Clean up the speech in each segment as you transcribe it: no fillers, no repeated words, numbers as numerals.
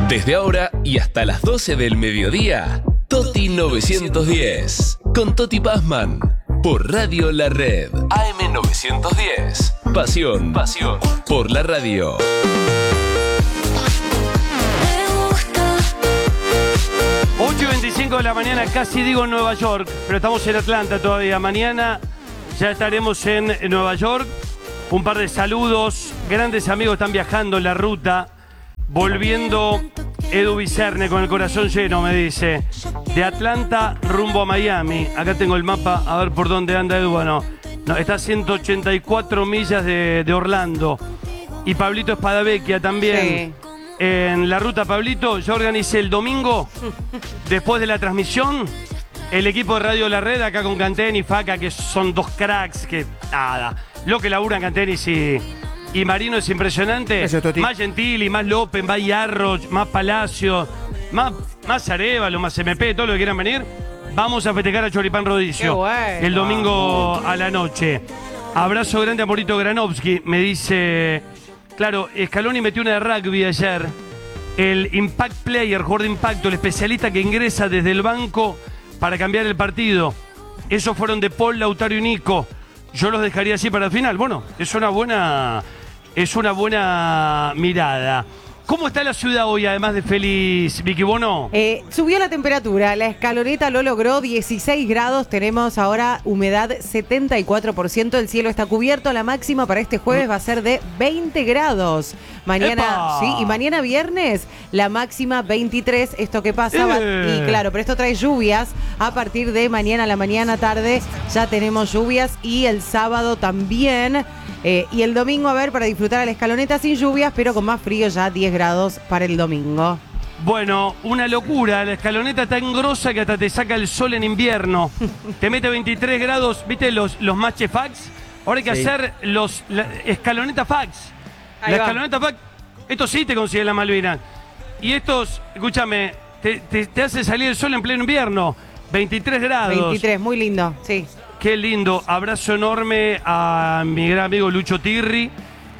Desde ahora y hasta las 12 del mediodía, Toti 910, con Toti Pazman, por Radio La Red, AM 910, pasión por la radio. 8:25 de la mañana, casi digo en Nueva York, pero estamos en Atlanta todavía. Mañana ya estaremos en Nueva York. Un par de saludos, grandes amigos están viajando en la ruta. Volviendo Edu Vicerne con el corazón lleno, me dice. De Atlanta rumbo a Miami. Acá tengo el mapa, a ver por dónde anda Edu. Bueno, no, está a 184 millas de Orlando. Y Pablito Espadavecchia también. Sí. En la ruta, Pablito, yo organicé el domingo, después de la transmisión, el equipo de Radio La Red, acá con Canteni y Faca, que son dos cracks, que nada. Lo que laburan Cantenis y Marino es impresionante. Más Gentili, más López, más Yarroch, más Palacio, más Arevalo, más MP, todo lo que quieran venir. Vamos a festejar a Choripán Rodicio bueno. El domingo a la noche. Abrazo grande a Morito Granovsky. Me dice, claro, Scaloni metió una de rugby ayer. El impact player, jugador de impacto, el especialista que ingresa desde el banco para cambiar el partido. Esos fueron de Paul, Lautaro y Nico. Yo los dejaría así para el final. Bueno, es una buena mirada. ¿Cómo está la ciudad hoy, además de feliz, Vicky Bono? Subió la temperatura, la escaloneta lo logró, 16 grados, tenemos ahora humedad 74%, el cielo está cubierto, la máxima para este jueves va a ser de 20 grados. Mañana, ¡epa! Sí, y mañana viernes, la máxima 23, esto que pasa, y claro, pero esto trae lluvias, a partir de mañana a la mañana tarde ya tenemos lluvias y el sábado también. Y el domingo, a ver, para disfrutar a la escaloneta sin lluvias, pero con más frío ya, 10 grados para el domingo. Bueno, una locura. La escaloneta está tan grosa que hasta te saca el sol en invierno. Te mete 23 grados, ¿viste los Mache Fax? Ahora hay que hacer la escaloneta Fax. La escaloneta Fax, esto sí te consigue la Malvinas. Y estos, escúchame, te hace salir el sol en pleno invierno. 23 grados. 23, muy lindo, sí. Qué lindo, abrazo enorme a mi gran amigo Lucho Tirri,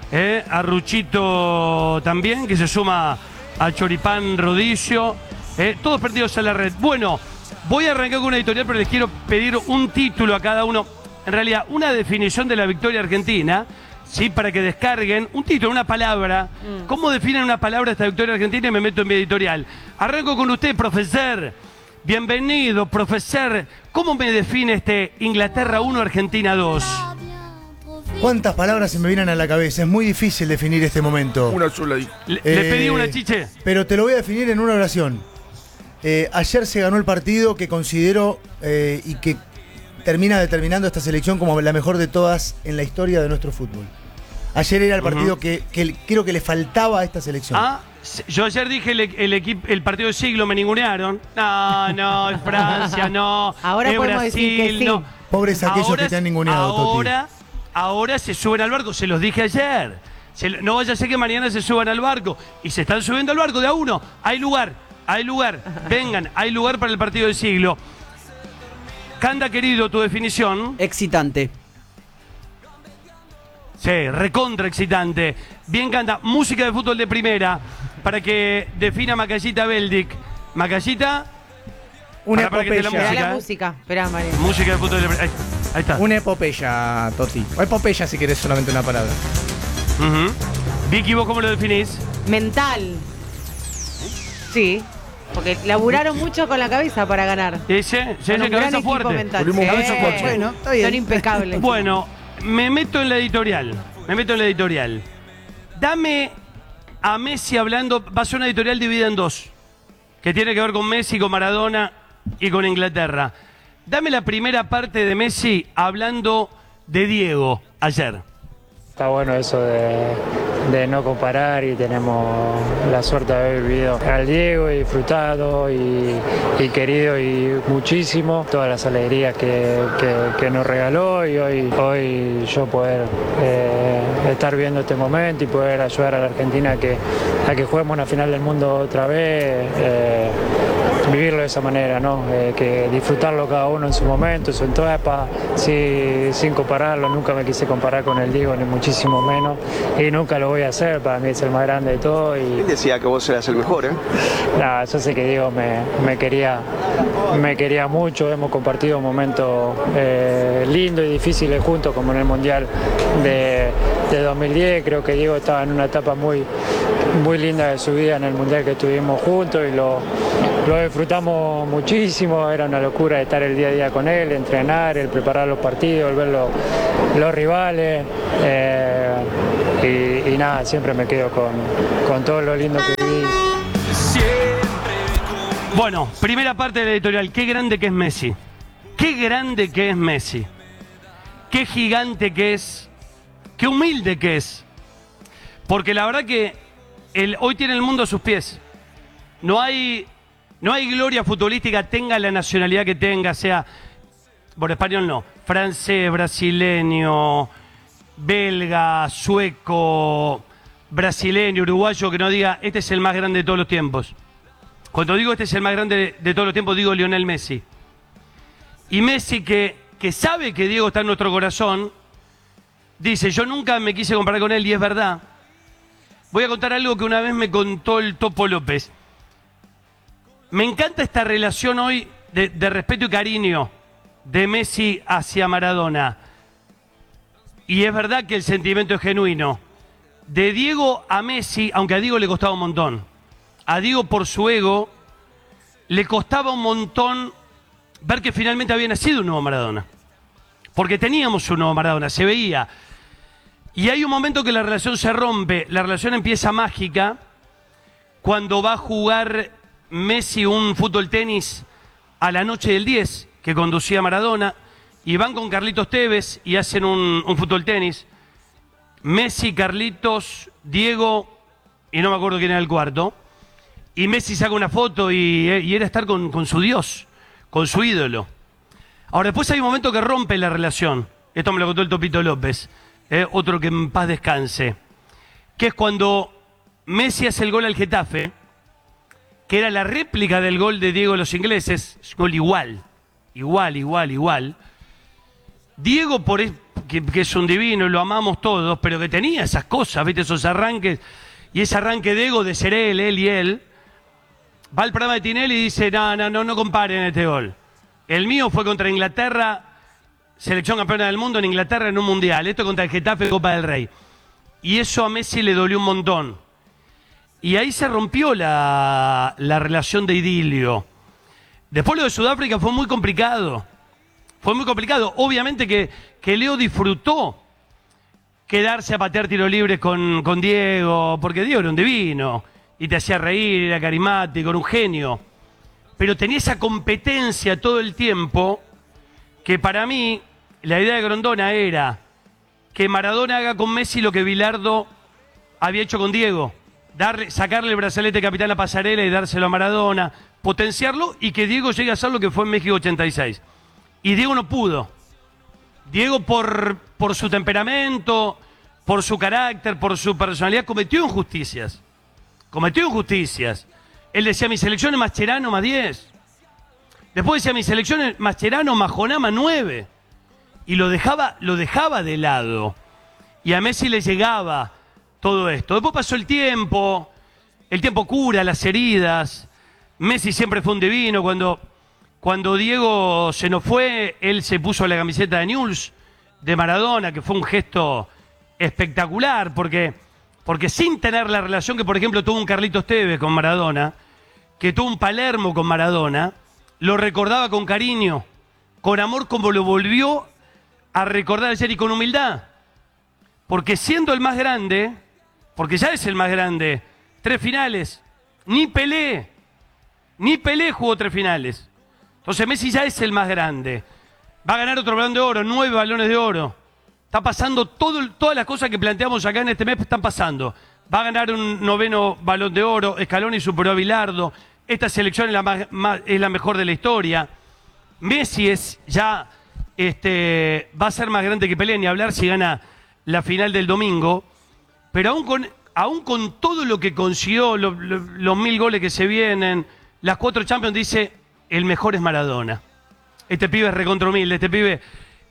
a Ruchito también, que se suma a Choripán Rodicio, todos perdidos a la red. Bueno, voy a arrancar con una editorial, pero les quiero pedir un título a cada uno, en realidad una definición de la victoria argentina, ¿sí? Para que descarguen un título, una palabra. ¿Cómo definen una palabra esta victoria argentina? Y me meto en mi editorial. Arranco con usted, profesor. Bienvenido, profesor. ¿Cómo me define este Inglaterra 1, Argentina 2? ¿Cuántas palabras se me vienen a la cabeza? Es muy difícil definir este momento. Una sola. Le pedí una, Chiche. Pero te lo voy a definir en una oración. Ayer se ganó el partido que considero y que termina determinando esta selección como la mejor de todas en la historia de nuestro fútbol. Ayer era el partido que creo que le faltaba a esta selección. Yo ayer dije el partido del siglo, me ningunearon. No, es Francia, no. Ahora es podemos Brasil, decir que sí. No. Pobres aquellos que te han ninguneado, Toti. Ahora se suben al barco, se los dije ayer. No vaya a ser que mañana se suban al barco. Y se están subiendo al barco de a uno. Hay lugar. Vengan, hay lugar para el partido del siglo. Canda, querido, tu definición. Excitante. Sí, recontra excitante. Bien, Canda. Música de fútbol de primera para que defina Macallita Beldic. Macallita. Una para que te la epopeya. música. La música. Esperá, María. Música de fútbol de primera. Ahí está. Una epopeya, Toti. O epopeya si querés solamente una palabra. Vicky, ¿vos cómo lo definís? Mental. Sí. Porque laburaron mucho con la cabeza para ganar. Ese Son un gran cabeza equipo fuerte. mental. Cabeza fuerte. Bueno, está bien. Son impecables. Bueno, me meto en la editorial. Dame a Messi hablando. Va a ser una editorial dividida en dos. Que tiene que ver con Messi, con Maradona y con Inglaterra. Dame la primera parte de Messi hablando de Diego ayer. Está bueno eso de no comparar y tenemos la suerte de haber vivido al Diego y disfrutado y querido y muchísimo todas las alegrías que nos regaló y hoy yo poder estar viendo este momento y poder ayudar a la Argentina a que juguemos una final del mundo otra vez vivirlo de esa manera, ¿no? Que disfrutarlo cada uno en su momento, en su etapa, sin compararlo. Nunca me quise comparar con el Diego, ni muchísimo menos, y nunca lo voy a hacer. Para mí es el más grande de todo. Él decía que vos eras el mejor, ¿eh? Nada, yo sé que Diego me quería mucho. Hemos compartido momentos lindos y difíciles juntos, como en el Mundial de 2010. Creo que Diego estaba en una etapa muy linda de su vida en el Mundial que estuvimos juntos, y lo disfrutamos muchísimo. Era una locura estar el día a día con él, entrenar, el preparar los partidos, el ver los rivales, y nada, siempre me quedo con todo lo lindo que viví. Bueno, primera parte de la editorial. Qué grande que es Messi. Qué grande que es Messi. Qué gigante que es. Qué humilde que es. Porque la verdad que hoy tiene el mundo a sus pies. No hay gloria futbolística, tenga la nacionalidad que tenga, sea, por español no, francés, brasileño, belga, sueco, brasileño, uruguayo, que no diga, este es el más grande de todos los tiempos. Cuando digo este es el más grande de todos los tiempos, digo Lionel Messi. Y Messi, que sabe que Diego está en nuestro corazón, dice, yo nunca me quise comparar con él, y es verdad. Voy a contar algo que una vez me contó el Topo López. Me encanta esta relación hoy de respeto y cariño de Messi hacia Maradona. Y es verdad que el sentimiento es genuino. De Diego a Messi, aunque a Diego le costaba un montón. A Diego, por su ego, le costaba un montón ver que finalmente había nacido un nuevo Maradona. Porque teníamos un nuevo Maradona, se veía. Y hay un momento que la relación se rompe, la relación empieza mágica, cuando va a jugar Messi un fútbol tenis a la noche del 10, que conducía Maradona, y van con Carlitos Tevez y hacen un fútbol tenis. Messi, Carlitos, Diego, y no me acuerdo quién era el cuarto, y Messi saca una foto y era estar con su Dios, con su ídolo. Ahora, después hay un momento que rompe la relación, esto me lo contó el Topito López, otro que en paz descanse, que es cuando Messi hace el gol al Getafe, que era la réplica del gol de Diego a los ingleses, gol igual. Diego, que es un divino, lo amamos todos, pero que tenía esas cosas, ¿viste? Esos arranques, y ese arranque de ego de ser él y él, va al programa de Tinelli y dice, no comparen este gol. El mío fue contra Inglaterra, selección campeona del mundo en Inglaterra en un mundial. Esto contra el Getafe, Copa del Rey. Y eso a Messi le dolió un montón. Y ahí se rompió la relación de idilio. Después lo de Sudáfrica fue muy complicado. Fue muy complicado. Obviamente que Leo disfrutó quedarse a patear tiro libre con Diego, porque Diego era un divino. Y te hacía reír, era carismático, era un genio. Pero tenía esa competencia todo el tiempo, que para mí la idea de Grondona era que Maradona haga con Messi lo que Bilardo había hecho con Diego. Sacarle el brazalete de capitán a Pasarela y dárselo a Maradona, potenciarlo, y que Diego llegue a hacer lo que fue en México 86. Y Diego no pudo. Diego por su temperamento, por su carácter, por su personalidad, cometió injusticias. Él decía, mi selección es Mascherano más 10. Después decía, mi selección es Mascherano más Joná más 9. Y lo dejaba de lado. Y a Messi le llegaba todo esto. Después pasó el tiempo cura las heridas. Messi siempre fue un divino. Cuando Diego se nos fue, él se puso la camiseta de Newell's de Maradona, que fue un gesto espectacular, porque sin tener la relación que, por ejemplo, tuvo un Carlitos Tevez con Maradona, que tuvo un Palermo con Maradona, lo recordaba con cariño, con amor, como lo volvió a recordar ayer, y con humildad. Porque siendo el más grande, porque ya es el más grande, 3 finales, ni Pelé jugó 3 finales. Entonces Messi ya es el más grande. Va a ganar otro Balón de Oro, 9 Balones de Oro. Está pasando todas las cosas que planteamos acá en este mes están pasando. Va a ganar un 9º Balón de Oro, Scaloni superó a Bilardo, esta selección es la mejor de la historia. Messi va a ser más grande que Pelé, ni hablar si gana la final del domingo, pero aún con todo lo que consiguió, los 1000 goles que se vienen, las 4 Champions dice, el mejor es Maradona. Este pibe es recontra humilde, este pibe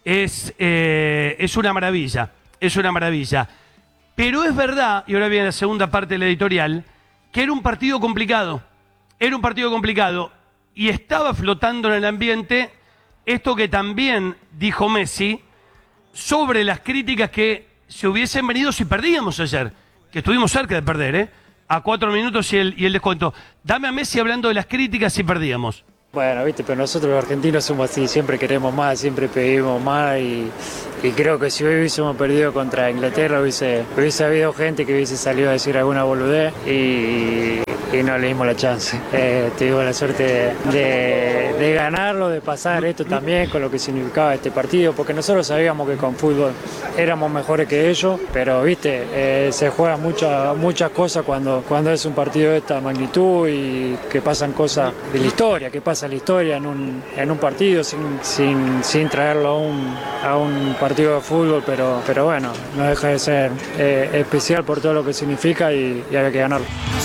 es una maravilla, es una maravilla. Pero es verdad, y ahora viene la segunda parte de la editorial, que era un partido complicado. Era un partido complicado y estaba flotando en el ambiente esto que también dijo Messi sobre las críticas que se hubiesen venido si perdíamos ayer, que estuvimos cerca de perder, a 4 minutos y el descuento. Dame a Messi hablando de las críticas si perdíamos. Bueno, viste, pero nosotros los argentinos somos así, siempre queremos más, siempre pedimos más y creo que si hoy hubiésemos perdido contra Inglaterra hubiese habido gente que hubiese salido a decir alguna boludez y no le dimos la chance. Tuvimos la suerte de ganarlo, de pasar esto también con lo que significaba este partido, porque nosotros sabíamos que con fútbol éramos mejores que ellos, pero viste, se juegan muchas cosas cuando es un partido de esta magnitud y que pasan cosas de la historia, que pasa la historia en un partido sin traerlo a un partido de fútbol, pero bueno, no deja de ser especial por todo lo que significa y había que ganarlo.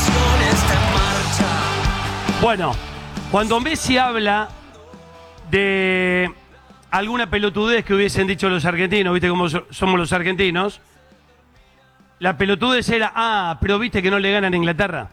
Bueno, cuando Messi habla de alguna pelotudez que hubiesen dicho los argentinos, viste cómo somos los argentinos, la pelotudez era, pero viste que no le ganan a Inglaterra.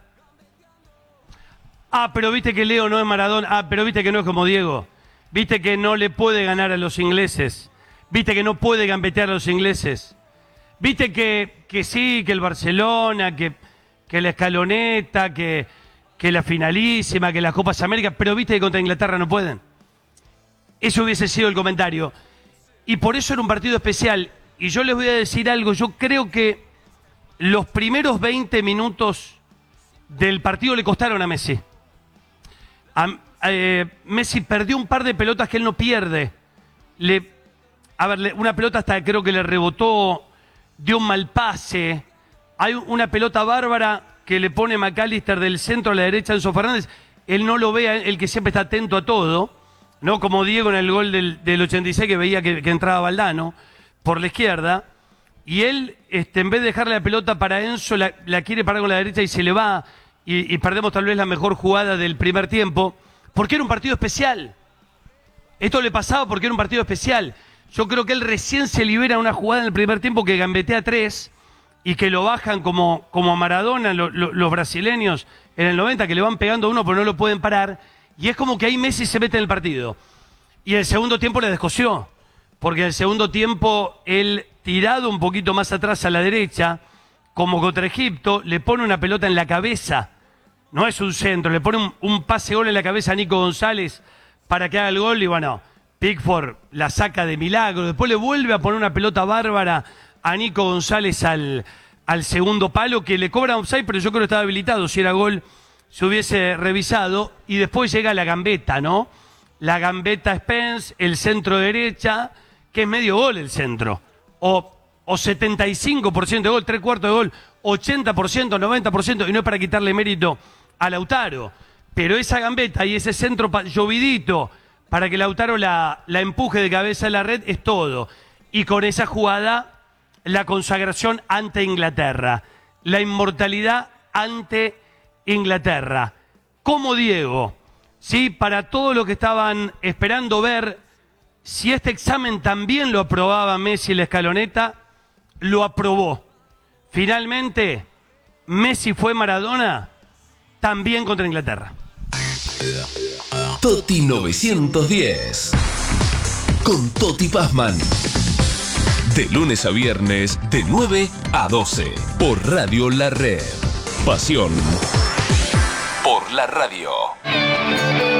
Pero viste que Leo no es Maradona. Pero viste que no es como Diego. Viste que no le puede ganar a los ingleses. Viste que no puede gambetear a los ingleses. Viste que sí, que el Barcelona, que la escaloneta, que la finalísima, que las Copas América, pero viste que contra Inglaterra no pueden. Eso hubiese sido el comentario. Y por eso era un partido especial. Y yo les voy a decir algo. Yo creo que los primeros 20 minutos del partido le costaron a Messi. Messi perdió un par de pelotas que él no pierde. Una pelota hasta creo que le rebotó, dio un mal pase. Hay una pelota bárbara que le pone McAllister del centro a la derecha a Enzo Fernández. Él no lo ve, el que siempre está atento a todo, ¿no? Como Diego en el gol del 86 que veía que entraba Valdano por la izquierda. Y él, en vez de dejarle la pelota para Enzo, la quiere parar con la derecha y se le va. Y perdemos tal vez la mejor jugada del primer tiempo, porque era un partido especial. Esto le pasaba porque era un partido especial. Yo creo que él recién se libera una jugada en el primer tiempo que gambetea 3 y que lo bajan como a Maradona, los brasileños en el 90, que le van pegando a uno pero no lo pueden parar. Y es como que ahí Messi se mete en el partido. Y el segundo tiempo le descosió, porque en el segundo tiempo él, tirado un poquito más atrás a la derecha, como contra Egipto, le pone una pelota en la cabeza, no es un centro, le pone un pase gol en la cabeza a Nico González para que haga el gol y bueno, Pickford la saca de milagro, después le vuelve a poner una pelota bárbara a Nico González al segundo palo que le cobra offside, pero yo creo que estaba habilitado, si era gol se hubiese revisado, y después llega la gambeta, ¿no? La gambeta Spence, el centro derecha, que es medio gol el centro, o 75% de gol, 3/4 de gol, 80%, 90%, y no es para quitarle mérito a Lautaro, pero esa gambeta y ese centro llovidito para que Lautaro la empuje de cabeza a la red es todo. Y con esa jugada, la consagración ante Inglaterra, la inmortalidad ante Inglaterra. Como Diego, ¿sí? Para todo lo que estaban esperando ver si este examen también lo aprobaba Messi la escaloneta, lo aprobó. Finalmente, Messi fue Maradona también contra Inglaterra. Toti 910 con Toti Pazman. De lunes a viernes, de 9 a 12, por Radio La Red. Pasión por la radio.